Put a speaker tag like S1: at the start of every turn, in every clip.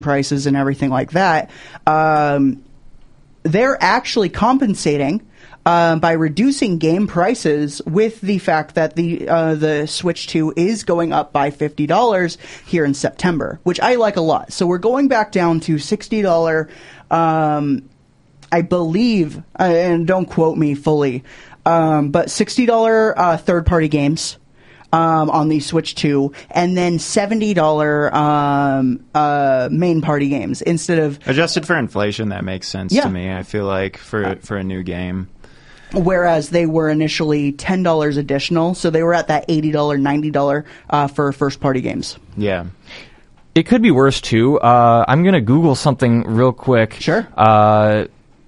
S1: prices and everything like that, they're actually compensating by reducing game prices with the fact that the Switch 2 is going up by $50 here in September, which I like a lot. So we're going back down to $60, I believe, and don't quote me fully, but $60 third-party games on the Switch 2, and then $70 main party games instead of...
S2: Adjusted for inflation, that makes sense to me, I feel like, for a new game.
S1: Whereas they were initially $10 additional, so they were at that $80, $90 for first-party games.
S2: Yeah.
S3: It could be worse, too. I'm going to Google something real quick.
S1: Sure.
S3: I'm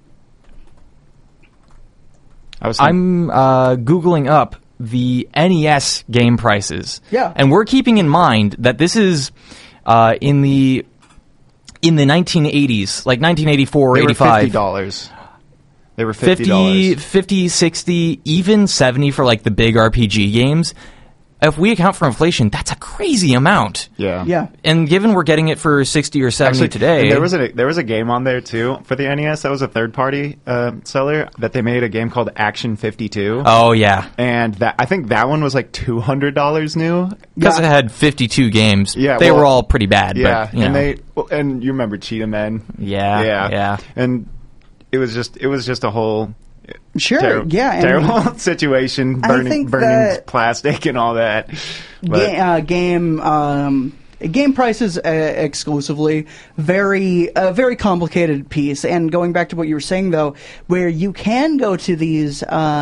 S3: Googling up the NES game prices.
S1: Yeah.
S3: And we're keeping in mind that this is in the 1980s, like 1984 or 85.
S2: $50. They were $50.
S3: 50, 60, even 70 for like the big RPG games. If we account for inflation, that's a crazy amount.
S2: Yeah.
S1: Yeah.
S3: And given we're getting it for 60 or 70 today...
S2: There was a game on there, too, for the NES that was a third-party seller, that they made a game called Action 52.
S3: Oh, yeah.
S2: And I think that one was like $200 new.
S3: Because it had 52 games.
S2: Yeah,
S3: they were all pretty bad.
S2: Yeah,
S3: but, you know.
S2: and you remember Cheetah Men?
S3: Yeah.
S2: And it was just a whole...
S1: Sure,
S2: terrible situation, burning plastic and all that. But
S1: game prices exclusively, very complicated piece. And going back to what you were saying, though, where you can go to these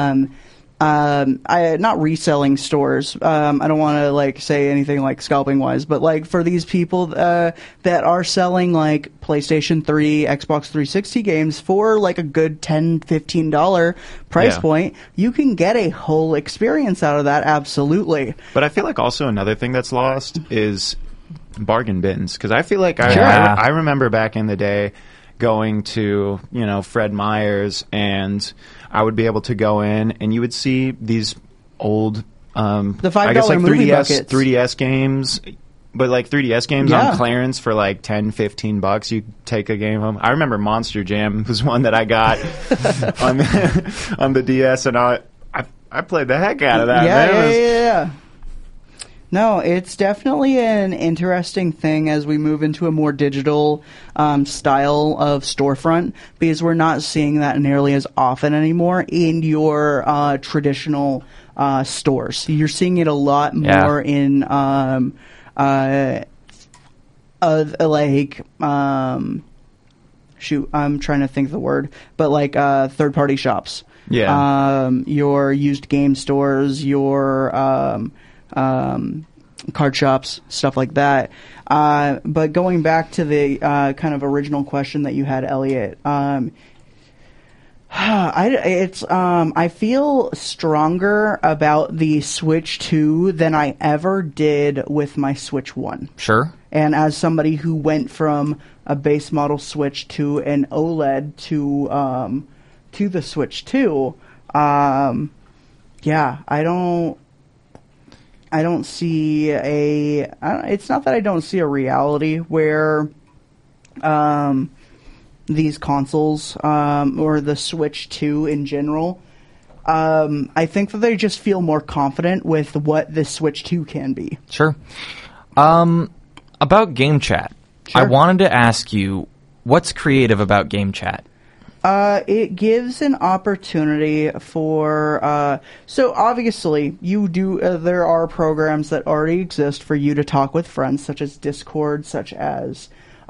S1: not reselling stores. I don't want to say anything like scalping wise, but for these people that are selling PlayStation 3, Xbox 360 games for a good $10, $15 price point, you can get a whole experience out of that. Absolutely.
S2: But I feel like also another thing that's lost is bargain bins, because I feel like I remember back in the day going to Fred Meyer's, and I would be able to go in and you would see these old
S1: the $5 movie buckets.
S2: 3DS games, but 3DS games on clearance for $10, $15. You take a game home. I remember Monster Jam was one that I got on the DS, and I played the heck out of that.
S1: Yeah. No, it's definitely an interesting thing as we move into a more digital style of storefront, because we're not seeing that nearly as often anymore in your traditional stores. You're seeing it a lot more in shoot, I'm trying to think of the word, but third-party shops.
S2: Yeah.
S1: Your used game stores, your card shops, stuff like that. But going back to the kind of original question that you had, Elliot, I feel stronger about the Switch 2 than I ever did with my Switch 1.
S3: Sure.
S1: And as somebody who went from a base model Switch to an OLED to the Switch 2, I don't see it's not that I don't see a reality where these consoles or the Switch 2 in general, I think that they just feel more confident with what the Switch 2 can be.
S3: Sure. About Game Chat, I wanted to ask you, what's creative about Game Chat?
S1: It gives an opportunity for, so obviously you do, there are programs that already exist for you to talk with friends, such as Discord, such as,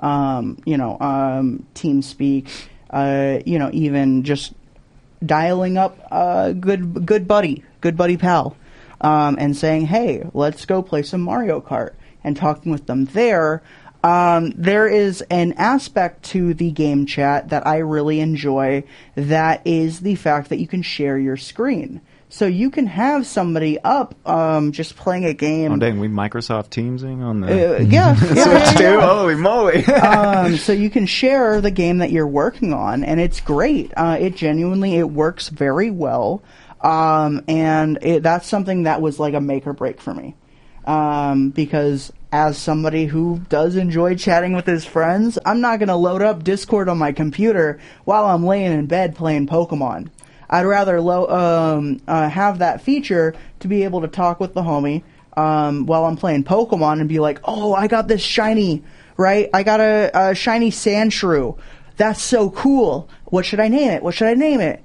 S1: TeamSpeak, even just dialing up a good buddy pal, and saying, hey, let's go play some Mario Kart, and talking with them there. There is an aspect to the Game Chat that I really enjoy, that is the fact that you can share your screen. So you can have somebody up just playing a game.
S2: Oh, dang, we Microsoft Teamsing on the
S1: Switch
S2: 2? Holy moly.
S1: So you can share the game that you're working on, and it's great. It works very well. And that's something that was like a make or break for me. Because as somebody who does enjoy chatting with his friends, I'm not going to load up Discord on my computer while I'm laying in bed playing Pokemon. I'd rather have that feature to be able to talk with the homie while I'm playing Pokemon and be like, oh, I got this shiny, right? I got a shiny Sandshrew. That's so cool. What should I name it? What should I name it?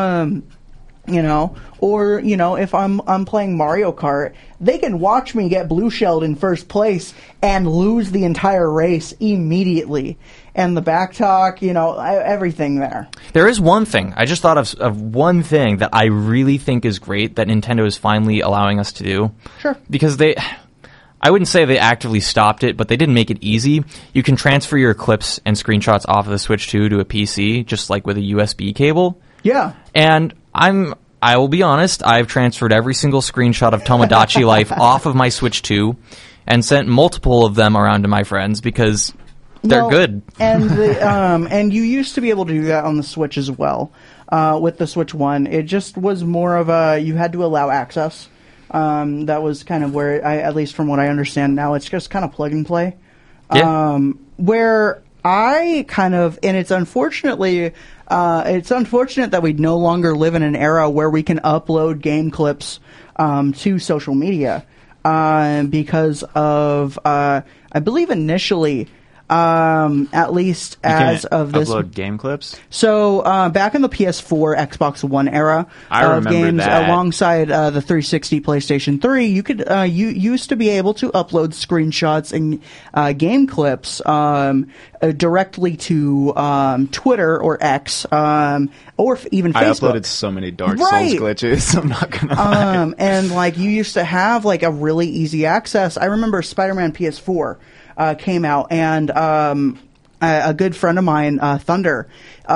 S1: Or if I'm playing Mario Kart, they can watch me get blue shelled in first place and lose the entire race immediately. And the back talk, everything there.
S3: There is one thing. I just thought of one thing that I really think is great that Nintendo is finally allowing us to do.
S1: Sure.
S3: Because I wouldn't say they actively stopped it, but they did make it easy. You can transfer your clips and screenshots off of the Switch 2 to a PC, just like with a USB cable.
S1: Yeah.
S3: And I will be honest, I've transferred every single screenshot of Tomodachi Life off of my Switch 2 and sent multiple of them around to my friends because they're good.
S1: And and you used to be able to do that on the Switch as well. With the Switch 1, it just was more of you had to allow access. That was kind of where, at least from what I understand now, it's just kind of plug and play.
S3: Yeah.
S1: Where I kind of, and it's unfortunate that we no longer live in an era where we can upload game clips to social media because of, I believe initially, at least as of this,
S2: upload game clips.
S1: So back in the PS4, Xbox One era of games,
S2: that.
S1: alongside the 360, PlayStation 3, you could you used to be able to upload screenshots and game clips directly to Twitter or X, or even Facebook.
S2: I uploaded so many Dark Souls glitches. I'm not gonna lie.
S1: And you used to have a really easy access. I remember Spider-Man PS4. Came out, and a good friend of mine, Thunder,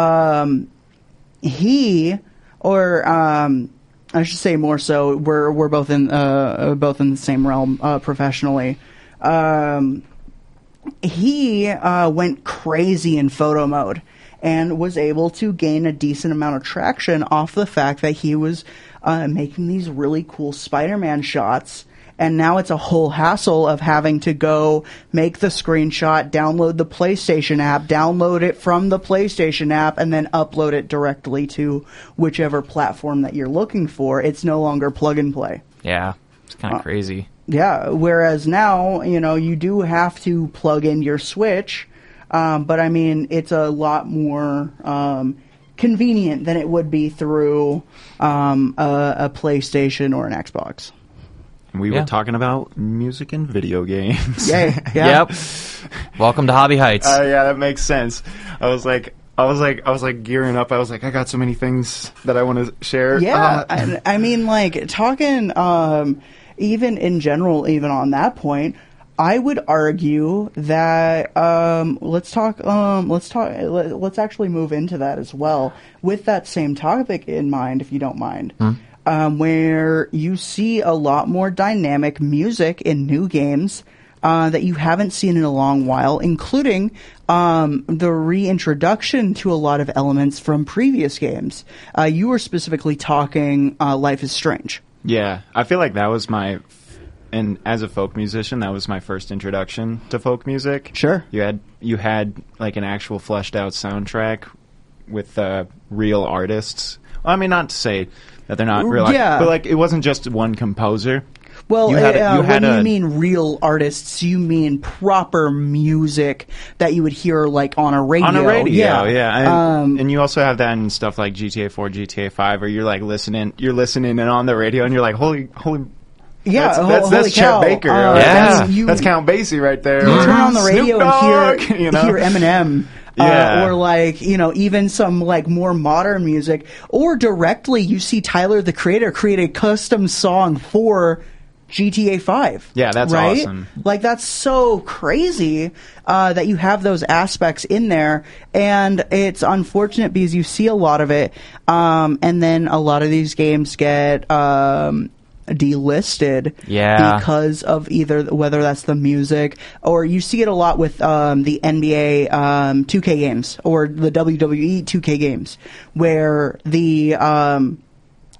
S1: I should say more so, we're both in the same realm professionally. He went crazy in photo mode and was able to gain a decent amount of traction off the fact that he was making these really cool Spider-Man shots. And now it's a whole hassle of having to go make the screenshot, download the PlayStation app, download it from the PlayStation app, and then upload it directly to whichever platform that you're looking for. It's no longer plug and play.
S3: Yeah, it's kind of crazy.
S1: Yeah, whereas now, you do have to plug in your Switch, but I mean, it's a lot more convenient than it would be through a PlayStation or an Xbox.
S2: We were talking about music and video games.
S1: Yeah.
S3: Yep. Welcome to Hobby Heights.
S2: Yeah, that makes sense. I was gearing up. I was like, I got so many things that I want to share.
S1: Yeah, I mean, talking even in general, even on that point, I would argue that let's actually move into that as well with that same topic in mind, if you don't mind. Where you see a lot more dynamic music in new games that you haven't seen in a long while, including the reintroduction to a lot of elements from previous games. You were specifically talking Life is Strange.
S2: Yeah, I feel like that was and as a folk musician, that was my first introduction to folk music.
S1: Sure.
S2: You had an actual fleshed out soundtrack with real artists. Well, I mean, not to say that they're not real, but it wasn't just one composer.
S1: Well, when you mean real artists, you mean proper music that you would hear on a radio.
S2: On a radio, yeah. And you also have that in stuff like GTA 4, GTA 5, where you're listening and on the radio, and you're like, holy.
S1: Yeah,
S2: that's
S1: Chet
S2: Baker. That's Count Basie right there.
S1: You turn on the radio and hear
S2: you
S1: Eminem. Or even some more modern music, or directly you see Tyler the Creator create a custom song for GTA 5.
S2: Yeah, that's
S1: right?
S2: awesome.
S1: That's so crazy that you have those aspects in there, and it's unfortunate because you see a lot of it, and then a lot of these games get delisted because of either whether that's the music, or you see it a lot with the NBA 2K games or the WWE 2K games, where the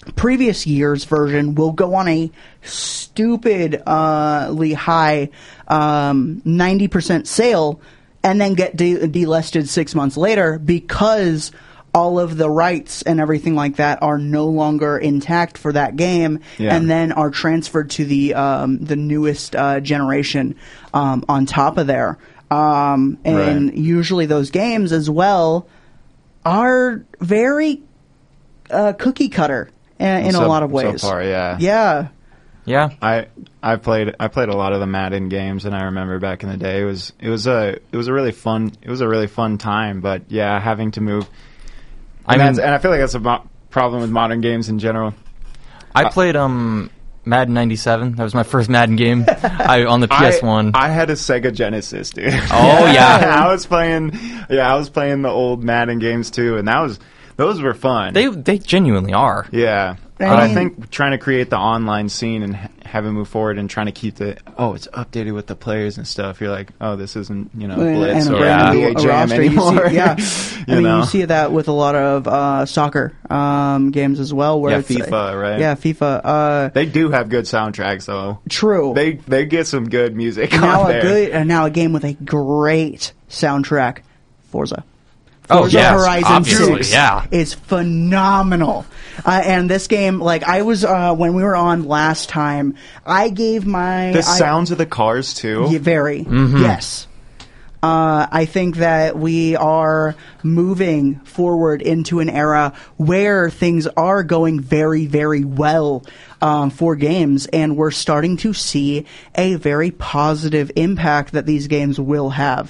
S1: previous year's version will go on a stupidly high 90% sale and then get delisted 6 months later because all of the rights and everything like that are no longer intact for that game, and then are transferred to the newest generation on top of there. And usually those games as well are very cookie cutter in a lot of ways.
S2: So far, yeah.
S3: Yeah.
S2: I played a lot of the Madden games, and I remember back in the day it was a really fun time. But yeah, having to move. And I feel like that's a problem with modern games in general.
S3: I played Madden 97. That was my first Madden game on the PS1.
S2: I had a Sega Genesis, dude.
S3: Oh yeah.
S2: I was playing the old Madden games too, and those were fun.
S3: They genuinely are.
S2: Yeah. I think trying to create the online scene and have it move forward and trying to keep it's updated with the players and stuff. You're like, oh, this isn't, Blitz or NBA Jam anymore.
S1: You see that with a lot of soccer games as well. Where it's
S2: FIFA, right?
S1: Yeah, FIFA.
S2: They do have good soundtracks, though.
S1: True.
S2: They get some good music on there.
S1: Now a game with a great soundtrack, Forza.
S3: Forza
S1: Horizon 6
S3: yeah.
S1: is phenomenal. And this game, like I was, when we were on last time, I gave
S2: the sounds of the cars too.
S1: Yeah, very.
S3: Mm-hmm.
S1: Yes. I think that we are moving forward into an era where things are going very, very well for games, and we're starting to see a very positive impact that these games will have.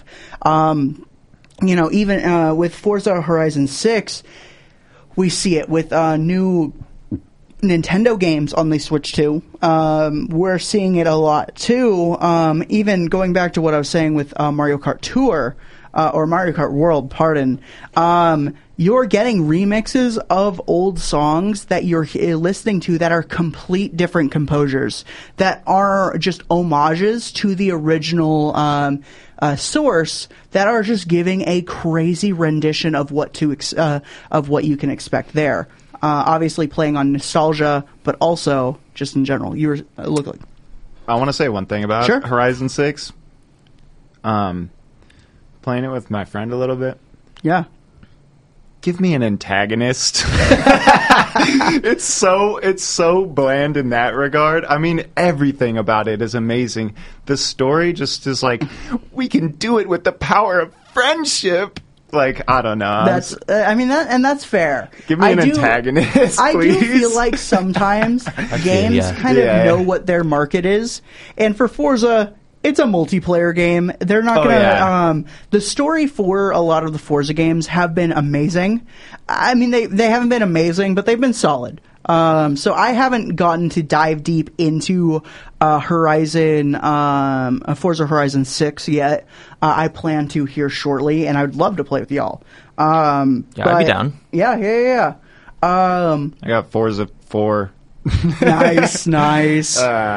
S1: Even with Forza Horizon 6, we see it with new Nintendo games on the Switch 2. We're seeing it a lot too. Even going back to what I was saying with Mario Kart Tour, or Mario Kart World, pardon. You're getting remixes of old songs that you're listening to that are complete different composers, that are just homages to the original source, that are just giving a crazy rendition of what you can expect there. Obviously playing on nostalgia, but also just in general. You were looking.
S2: I want to say one thing about Horizon 6. Playing it with my friend a little bit.
S1: Yeah.
S2: Give me an antagonist. It's so bland in that regard. I mean, everything about it is amazing. The story just is like, we can do it with the power of friendship. Like, I don't know.
S1: That's fair.
S2: Give me an antagonist,
S1: I
S2: please.
S1: do feel like sometimes games kind of know what their market is. And for Forza, it's a multiplayer game. They're not going to... the story for a lot of the Forza games have been amazing. I mean, they haven't been amazing, but they've been solid. So I haven't gotten to dive deep into Forza Horizon 6 yet. I plan to here shortly, and I would love to play with y'all.
S3: I'd be down.
S1: Yeah.
S2: I got Forza 4.
S1: Nice.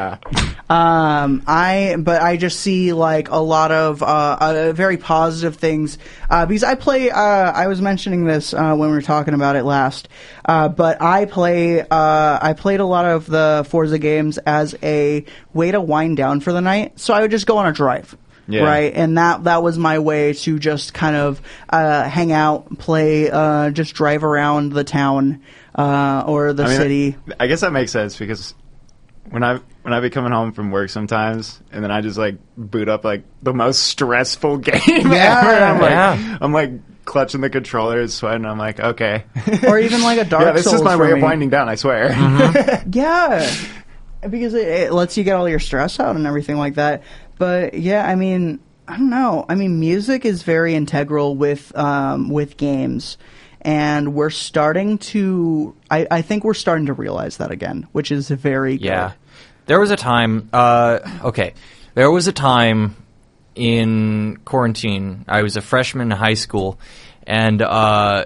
S1: I just see like a lot of very positive things because I play. I was mentioning this when we were talking about it last, but I played a lot of the Forza games as a way to wind down for the night. So I would just go on a drive. Yeah. Right, and that was my way to just kind of hang out, play, just drive around the town or the city.
S2: I guess that makes sense because when I be coming home from work sometimes, and then I just like boot up like the most stressful game ever. And I'm like clutching the controller, sweating. I'm like, okay,
S1: or even like a Dark Souls.
S2: This is my way of winding down. I swear.
S1: Mm-hmm. Yeah, because it lets you get all your stress out and everything like that. But yeah, I mean, I don't know. I mean, music is very integral with games, and we're starting to. I think we're starting to realize that again, which is very good.
S3: Yeah, there was a time. There was a time in quarantine. I was a freshman in high school, and I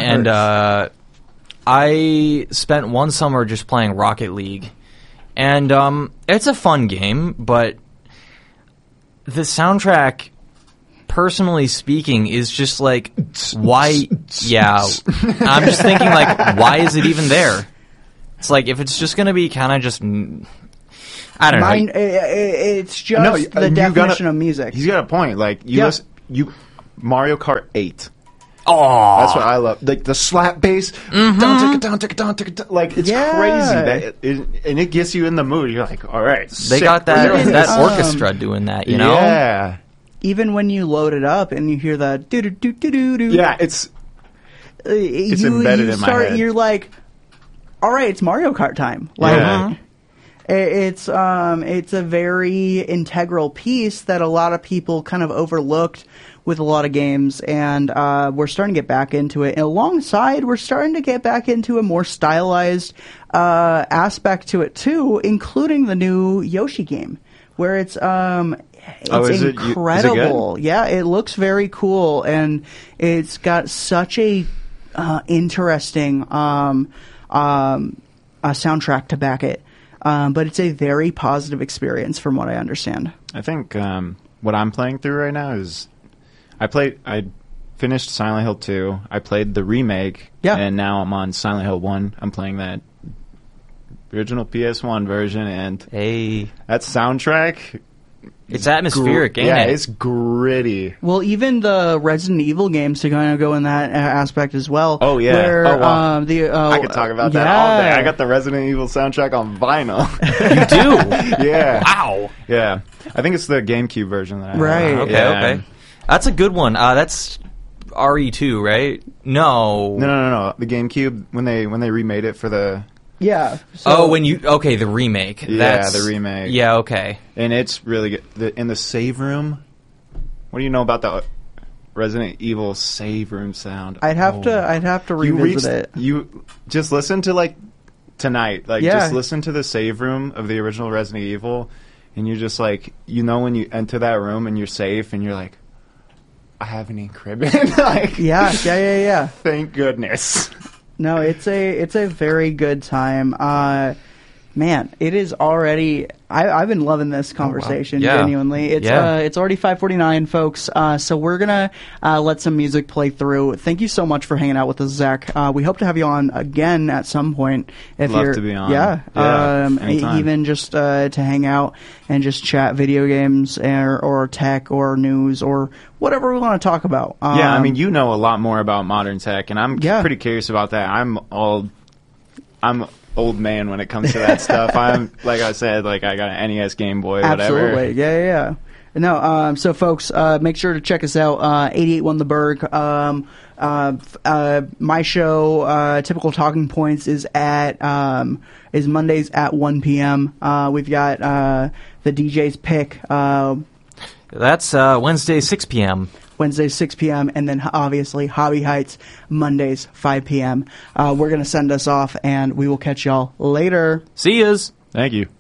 S3: spent one summer just playing Rocket League, and it's a fun game, but the soundtrack, personally speaking, is just like, why? Yeah, I'm just thinking like, why is it even there? It's like if it's just going to be kind of just, I don't know.
S1: It's just the definition of music.
S2: He's got a point. Like Mario Kart 8.
S3: Oh,
S2: that's what I love. Like the slap bass, down, like it's crazy. And it gets you in the mood. You're like, all right,
S3: they got that orchestra doing that. You know,
S2: yeah.
S1: Even when you load it up and you hear that do do do do do do,
S2: yeah, it's embedded in my head.
S1: You're like, all right, it's Mario Kart time. Like, it's a very integral piece that a lot of people kind of overlooked with a lot of games, and we're starting to get back into it. And alongside, we're starting to get back into a more stylized aspect to it too, including the new Yoshi game, where it's incredible. Yeah, it looks very cool, and it's got such a interesting soundtrack to back it. But it's a very positive experience from what I understand.
S2: I think what I'm playing through right now is I finished Silent Hill 2. I played the remake, and now I'm on Silent Hill 1. I'm playing that original PS1 version, and that soundtrack...
S3: It's atmospheric, ain't it?
S2: Yeah, it's gritty.
S1: Well, even the Resident Evil games to kind of go in that aspect as well.
S2: Oh, yeah.
S1: Where,
S2: wow. I could talk about that all day. I got the Resident Evil soundtrack on vinyl.
S3: You do?
S2: Yeah.
S3: Wow.
S2: Yeah. I think it's the GameCube version that I have.
S1: Right.
S3: Okay. That's a good one. That's RE2, right? No.
S2: No. The GameCube, when they remade it for the...
S1: Yeah.
S3: So the remake.
S2: Yeah, the remake.
S3: Yeah, okay.
S2: And it's really good. In the save room, what do you know about the Resident Evil save room sound?
S1: I'd have to revisit it.
S2: You just listen to tonight. Just listen to the save room of the original Resident Evil, and you're just like, when you enter that room and you're safe, and you're like, I have an encryption.
S1: Yeah.
S2: Thank goodness.
S1: No, it's a very good time. Man, it is already... I've been loving this conversation, genuinely. It's already 5:49, folks, so we're going to let some music play through. Thank you so much for hanging out with us, Zach. We hope to have you on again at some point.
S2: Love to be on.
S1: Even just to hang out and just chat video games or tech or news or whatever we want to talk about.
S2: You know a lot more about modern tech, and I'm pretty curious about that. I'm old man when it comes to that stuff. I'm like I said, I got an NES, Game Boy, whatever.
S1: Absolutely, yeah. No, so folks, make sure to check us out. 88.1 The Berg. My show, Typical Talking Points, is Mondays at 1 p.m. We've got the DJ's pick.
S3: That's Wednesday 6 p.m.
S1: Wednesdays 6 p.m. and then obviously Hobby Heights Mondays 5 p.m. We're gonna send us off, and we will catch y'all later.
S3: See yous.
S2: Thank you.